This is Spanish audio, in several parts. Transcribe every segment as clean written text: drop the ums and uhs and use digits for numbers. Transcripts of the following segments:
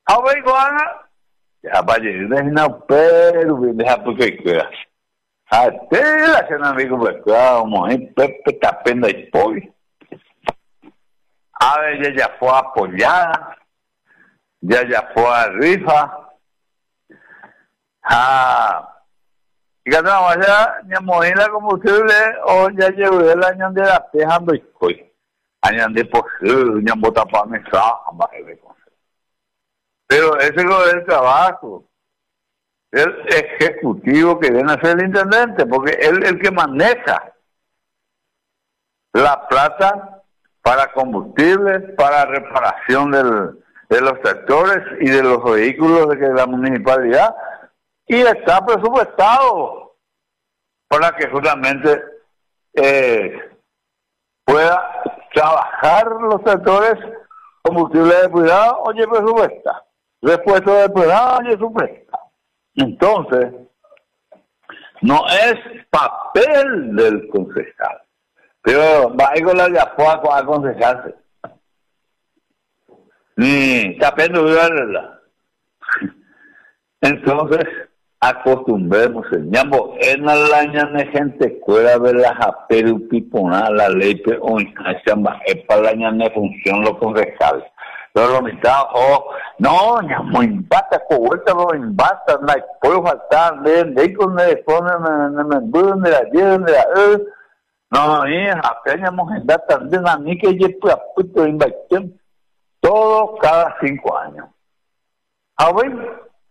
Ahora iguana, ya para llegar a una pero deja porque queda. Até la cena amigo pescado, mujer, Pepe tapenda y pollo. A ver, ya fue apoyada, ya fue a rifa. Y cuando vamos allá, ya moví la combustible, o ya llevé el año de la dejando y coy. Año de posible, ya bota para mesa, pero ese es el trabajo. El ejecutivo que viene a ser el intendente, porque él es el que maneja la plata para combustible, para reparación de los tractores y de los vehículos de la municipalidad, y está presupuestado para que justamente pueda trabajar los tractores, combustible de cuidado, oye presupuesta, repuesto de cuidado, oye supuesta. Entonces, no es papel del concejal, pero va a con la diapoa a aconsejarse. Ni tapendo verdad. Entonces, acostumbremos, ñambo, en la año de gente cuera ver la japera pipona, la ley, o en chamba, es para la año de función los concejales. Pero lo mitad, no, ñamo, imbata, coberta, no imbata, no hay puedo faltar, de con el ponen, de la lleven, de la, no, hija, ñamo, imbata, de la ni que lleve a puto inversión, todo cada 5 años. ¿Ah, bueno?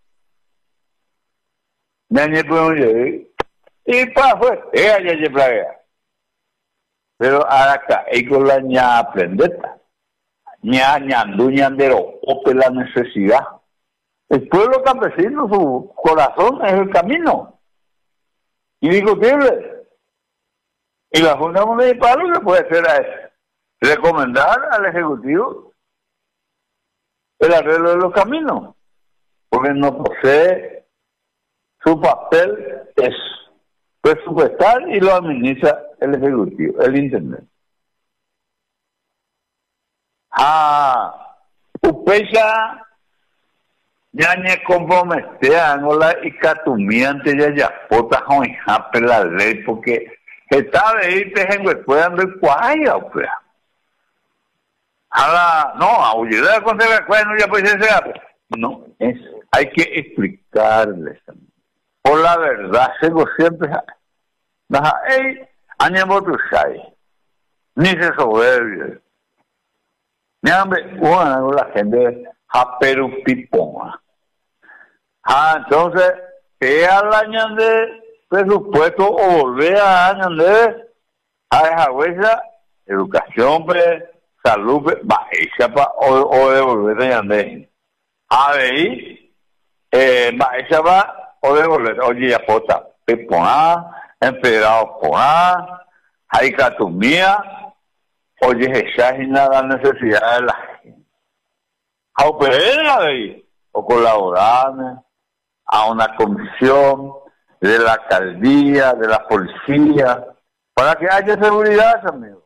Ñañe puedo llegar, y para afuera, ya lleve playa. Pero ahora acá, y con la ña aprendeta. Ñandú, ñandero, ope la necesidad. El pueblo campesino, su corazón es el camino. Indiscutible. Y la Junta Municipal lo que puede hacer es recomendar al Ejecutivo el arreglo de los caminos. Porque no posee, su papel es presupuestar y lo administra el Ejecutivo, el Intendente. Upecha ya ni comprometea y catumiante ya pota joinjape la ley porque está de irte en puedan ver cuaya opera. No, a huir de la consecuencia no ya puede ser. No, hay que explicarles por la verdad, siempre ni se soberbia. Bueno, la gente japeru pipona. Entonces, que al año de presupuesto o volver a año de esa huella, educación, salud, o devolver a de a ver, o devolver, oye, ya pota, pipona, empedrado pona, hay catumía. Oye, esa es la necesidad de la gente. A operar ahí, o colaborar a una comisión de la alcaldía, de la policía, para que haya seguridad, amigo.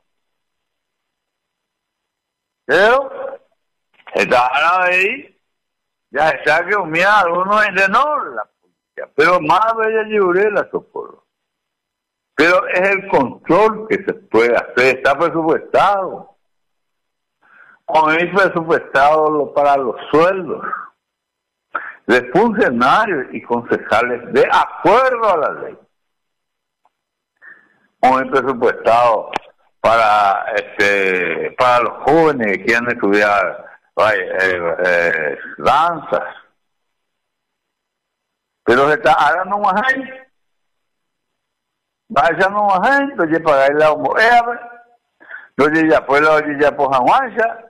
Pero, está ahí, ya está que uno es de no la policía, pero más bella libre la socorro. Pero es el control que se puede hacer, está presupuestado. O es presupuestado para los sueldos de funcionarios y concejales de acuerdo a la ley. O es presupuestado para los jóvenes que quieran estudiar danzas. Pero ahora no más hay. Vaya no más hay, entonces para ir a la entonces ya fue la oye ya por Hawaii.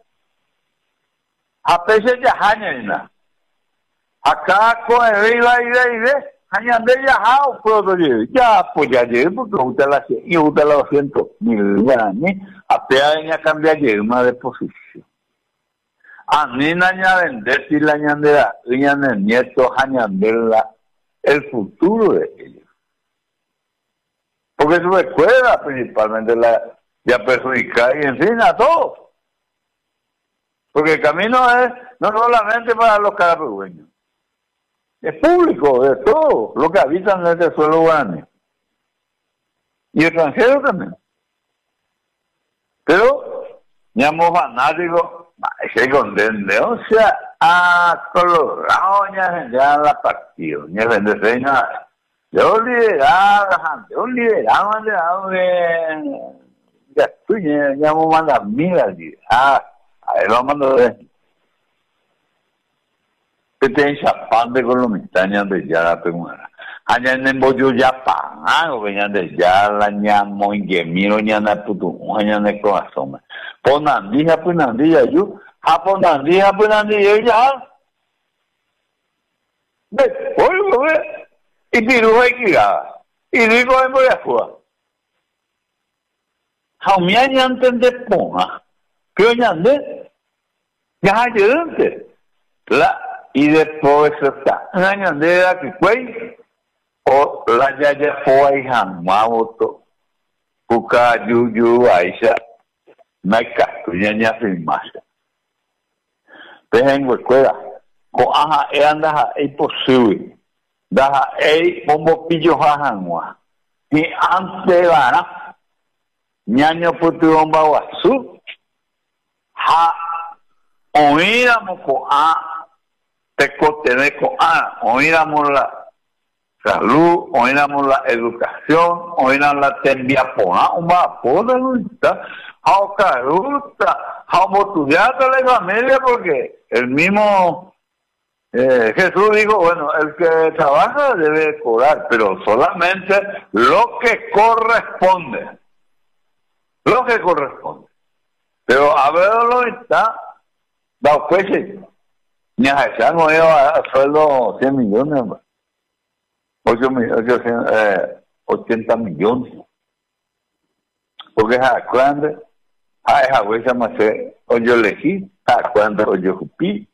A pesar de Hañana. Acá con el iba y ve, Hañan de Yahao, pero ya pues ya llegué porque usted la hace, y usted la 200.000 años, apenas venía a cambiar más de posición. A mí la vender si la ñandera, el nieto Hañandela, el futuro de ellos. Porque eso recuerda principalmente ya perjudicar y en fin a todos. Porque el camino es no solamente para los carapehueños, es público, de todos los que habitan en este suelo guaraní. Y extranjeros también. Pero, ñamos fanáticos, se condende, o sea, a Colorado, ya la partido, ya vende seña, yo lideraba, ya estoy, ya me manda mira allí, ahí lo mando de que te chapan de colomitaña de ya la peguna. Allá en Embollo ya pagan, venían de ya la ñamo y gemiro ñana putu, ñana corazón. Ponandija, yo, ponandija, ya. Ve, oye, y piru hay que ir. Y digo, voy a jugar. Jaumia ñanten de ponga. Pero ñande, ya ayudante. Y después está, ñande era que cuey. O la yaya fue y jamamoto, puka yuyu aisha, naika, tuñaña filmasa. Dejen escuela, con aja anda es posible, daja bombo pillo jajangua, y antes vara, ñaño puti bomba guasu, oíramos con te cotené con oíramos la salud, oíramos la educación, oíramos la tendiapona, una poda luta, a la familia, porque el mismo Jesús dijo, bueno, el que trabaja debe cobrar, pero solamente lo que corresponde. Lo que corresponde. Pero a ver, lo está, da pues, ni a echar no iba a sueldo 100 millones, 80 millones. Porque cuando esa huesa más o yo elegí, cuando o yo jupi,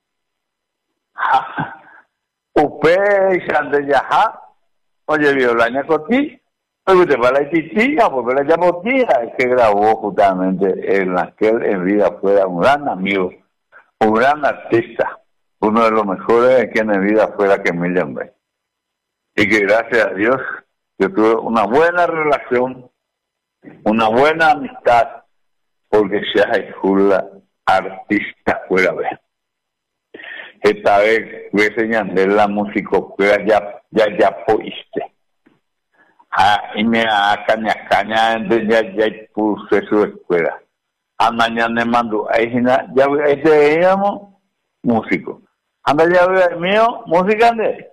upe chande yaja, oye violaña coti, oye te va la titilla, porque la llamó tía, que grabó justamente en aquel en vida fuera un gran amigo, un gran artista, uno de los mejores que en vida fuera que me llamé. Y que gracias a Dios yo tuve una buena relación, una buena amistad, porque sea la artista fuera ver. Esta vez voy a enseñarle la música fuera ya poiste. Y me caña, ya puse su escuela. A mañana me mandó, ahí ya veíamos músico. Anda ya ve el mío, música de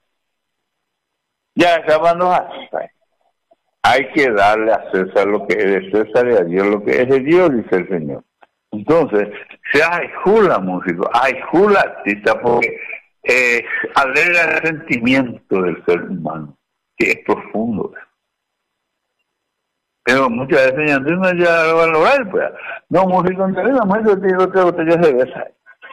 ya acabando hay que darle a César lo que es de César y a Dios lo que es de Dios, dice el Señor. Entonces, se ayjula músico, ayjula artista, porque alegra el sentimiento del ser humano, que es profundo. Pero muchas veces ya lo valorar, pues. No, músico en televisión, músico tiene otra botella de cerveza.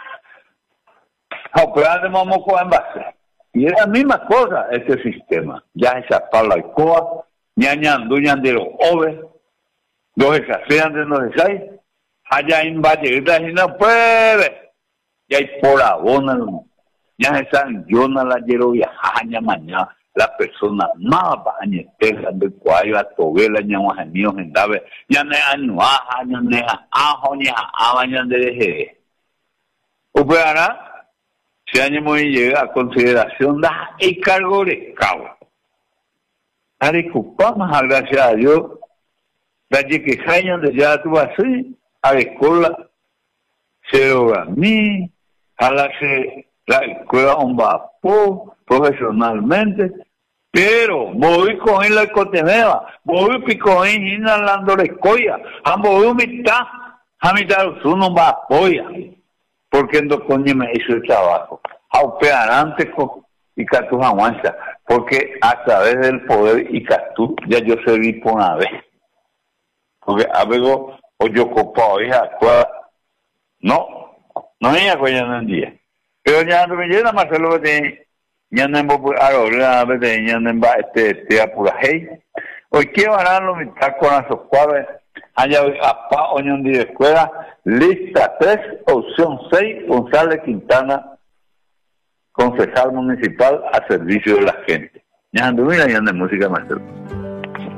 Pues antes vamos en base. Y es la misma cosa, este sistema. Ya esa pala y coa, ñañando, ñandero, ove, los escasean de los esais, allá en Valle, y no puede. Ya hay por abona, ya están, yo no la quiero viajar, mañana, la persona más bañetera de cual a tovela, ñaguajaníos, en dave, ya ne anuaja, ya ne ajo, ya abañan de deje. Upeará. Si año muy llega a consideración da el cargo de cabo. Aricupamos a gracias a Dios, de allí que hayan de ya tu así, a la escuela, se logra mí, a la escuela un vapor, profesionalmente, pero voy con él la cotemeba, voy con él inhalando la escoya, voy a mitad uno va apoya. Porque no coño me hizo el trabajo. Aupear antes con Icatú aguanta, porque a través del poder Icatú ya yo serví por una vez. Porque a luego o yo copado, hija, no es coño en el día. Pero ya no me llena más lo que ya no me ahora ya no me apura hey. Hoy qué van a lo mitad con esos cuadros Allá apa Oñón de Escuela, lista 3, opción 6, González Quintana, concejal municipal a servicio de la gente. Ya anduve de música, maestro.